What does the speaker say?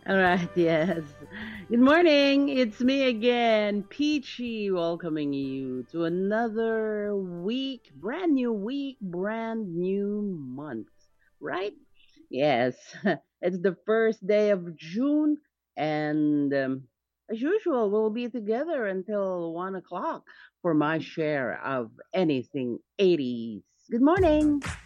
All right, yes. Good morning. It's me again, Peachy, welcoming you to another week, brand new month, right? Yes, it's the first day of June, and as usual, we'll be together until 1 o'clock for my share of anything 80s. Good morning.